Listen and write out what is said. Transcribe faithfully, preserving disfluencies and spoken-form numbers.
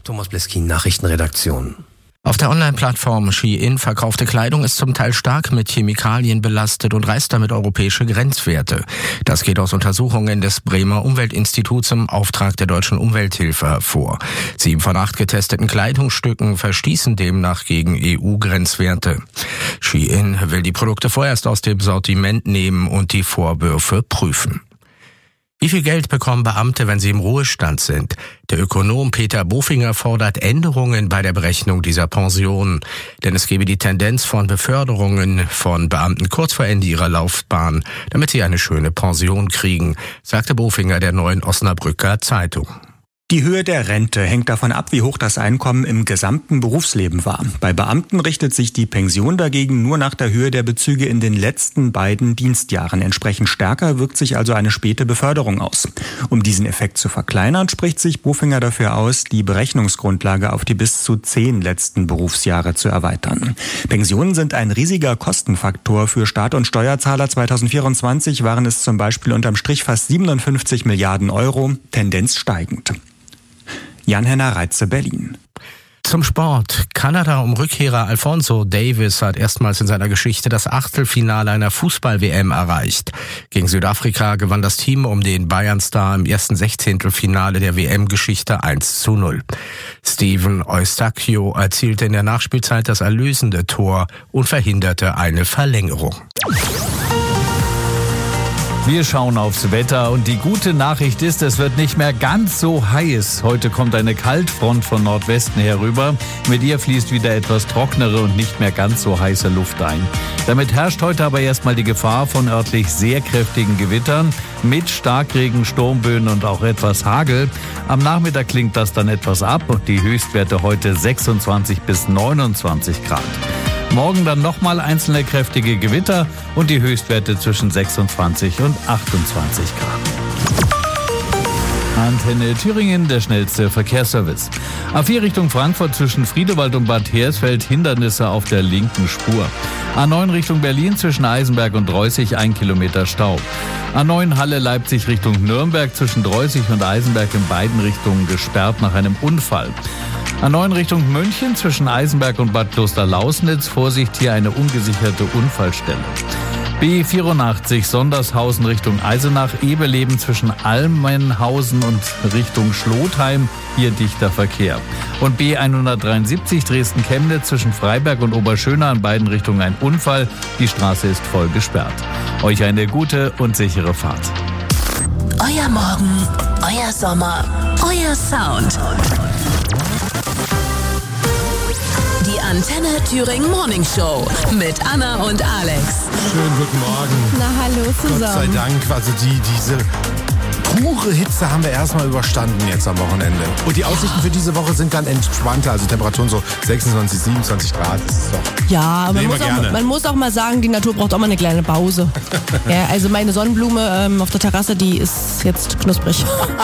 Thomas Bleskin, Nachrichtenredaktion. Auf der Online-Plattform Shein verkaufte Kleidung ist zum Teil stark mit Chemikalien belastet und reißt damit europäische Grenzwerte. Das geht aus Untersuchungen des Bremer Umweltinstituts im Auftrag der Deutschen Umwelthilfe hervor. Sieben von acht getesteten Kleidungsstücken verstießen demnach gegen E U-Grenzwerte. Shein will die Produkte vorerst aus dem Sortiment nehmen und die Vorwürfe prüfen. Wie viel Geld bekommen Beamte, wenn sie im Ruhestand sind? Der Ökonom Peter Bofinger fordert Änderungen bei der Berechnung dieser Pensionen. Denn es gebe die Tendenz von Beförderungen von Beamten kurz vor Ende ihrer Laufbahn, damit sie eine schöne Pension kriegen, sagte Bofinger der Neuen Osnabrücker Zeitung. Die Höhe der Rente hängt davon ab, wie hoch das Einkommen im gesamten Berufsleben war. Bei Beamten richtet sich die Pension dagegen nur nach der Höhe der Bezüge in den letzten beiden Dienstjahren. Entsprechend stärker wirkt sich also eine späte Beförderung aus. Um diesen Effekt zu verkleinern, spricht sich Bofinger dafür aus, die Berechnungsgrundlage auf die bis zu zehn letzten Berufsjahre zu erweitern. Pensionen sind ein riesiger Kostenfaktor für Staat und Steuerzahler. zweitausendvierundzwanzig waren es zum Beispiel unterm Strich fast siebenundfünfzig Milliarden Euro, Tendenz steigend. Jan-Henner Reitze, Berlin. Zum Sport. Kanada um Rückkehrer Alphonso Davies hat erstmals in seiner Geschichte das Achtelfinale einer Fußball-W M erreicht. Gegen Südafrika gewann das Team um den Bayern-Star im ersten Sechzehntelfinale der W M-Geschichte eins zu null. Steven Eustáquio erzielte in der Nachspielzeit das erlösende Tor und verhinderte eine Verlängerung. Wir schauen aufs Wetter und die gute Nachricht ist, es wird nicht mehr ganz so heiß. Heute kommt eine Kaltfront von Nordwesten herüber. Mit ihr fließt wieder etwas trocknere und nicht mehr ganz so heiße Luft ein. Damit herrscht heute aber erstmal die Gefahr von örtlich sehr kräftigen Gewittern mit Starkregen, Sturmböen und auch etwas Hagel. Am Nachmittag klingt das dann etwas ab und die Höchstwerte heute sechsundzwanzig bis neunundzwanzig Grad. Morgen dann nochmal einzelne kräftige Gewitter und die Höchstwerte zwischen sechsundzwanzig und achtundzwanzig Grad. Antenne Thüringen, der schnellste Verkehrsservice. A vier Richtung Frankfurt zwischen Friedewald und Bad Hersfeld Hindernisse auf der linken Spur. A neun Richtung Berlin zwischen Eisenberg und Dreußig ein Kilometer Stau. A neun Halle Leipzig Richtung Nürnberg zwischen Dreußig und Eisenberg in beiden Richtungen gesperrt nach einem Unfall. A neun Richtung München zwischen Eisenberg und Bad Klosterlausnitz. Vorsicht, hier eine ungesicherte Unfallstelle. B vierundachtzig Sondershausen Richtung Eisenach, Ebeleben zwischen Almenhausen und Richtung Schlotheim, hier dichter Verkehr. Und B hundertdreiundsiebzig Dresden-Chemnitz zwischen Freiberg und Oberschöna in beiden Richtungen ein Unfall. Die Straße ist voll gesperrt. Euch eine gute und sichere Fahrt. Euer Morgen, euer Sommer, euer Sound. Die Antenne Thüringen Morning Show mit Anna und Alex. Schönen guten Morgen. Na hallo zusammen. Gott sei Dank, also die, diese pure Hitze haben wir erstmal überstanden jetzt am Wochenende. Und die Aussichten für diese Woche sind dann entspannter, also Temperaturen so sechsundzwanzig, siebenundzwanzig Grad. Das ist doch ja, aber man muss, auch, man muss auch mal sagen, die Natur braucht auch mal eine kleine Pause. Ja, also meine Sonnenblume ähm, auf der Terrasse, die ist jetzt knusprig.